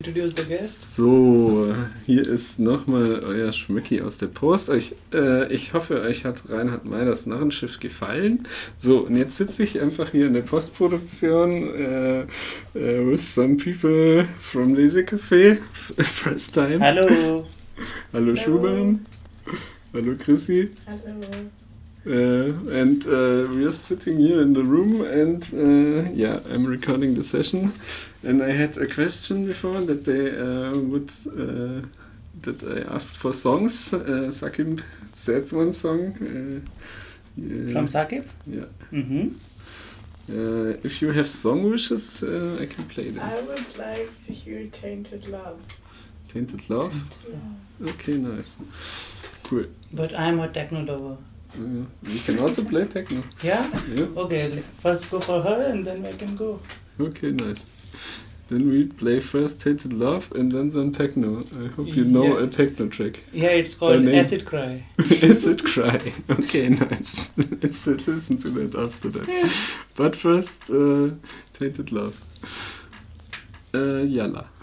Introduce the guest. So, hier ist nochmal euer Schmöcki aus der Post. Ich hoffe, euch hat Reinhard May das Narrenschiff gefallen. So, und jetzt sitze ich einfach hier in der Postproduktion with some people from Lesecafé. First time. Hallo. Hallo Schumann. Hallo Chrissy. Hello. And we're sitting here in the room and I'm recording the session, and I had a question before that they that I asked for songs. Sakib said one song. From Sakib? Yeah. Mhm. If you have song wishes, I can play them. I would like to hear Tainted Love. Tainted Love? Yeah. Okay, nice. Cool. But I'm a techno lover. You can also play techno. Yeah? Yeah. Okay, first go for her and then I can go. Okay, nice. Then we play first Tainted Love and then some techno. I hope you know a techno track. Yeah, it's called name? Acid Cry. Acid Cry. Okay, nice. Let's listen to that after that. But first, Tainted Love. Yalla.